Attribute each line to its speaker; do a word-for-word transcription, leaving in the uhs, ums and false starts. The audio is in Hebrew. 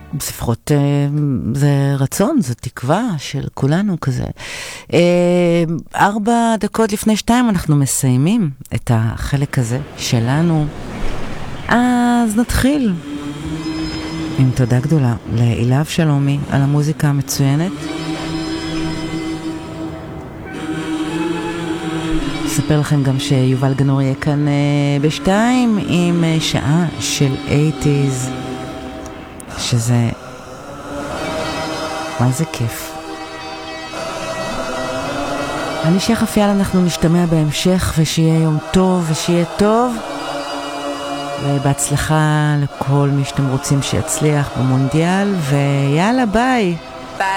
Speaker 1: בספרות זה רצון, זה תקווה של כולנו כזה. ארבע דקות לפני שתיים אנחנו מסיימים את החלק הזה שלנו. אז נתחיל עם תודה גדולה לאילב שלומי על המוזיקה המצוינת. אספר לכם גם שיובל גנור יהיה כאן בשתיים עם שעה של שמונים, שזה מה זה כיף. אני שחף, יאללה, אנחנו נשתמע בהמשך, ושיהיה יום טוב ושיהיה טוב, ובהצלחה לכל מי שאתם רוצים שיצליח במונדיאל, ויאללה ביי.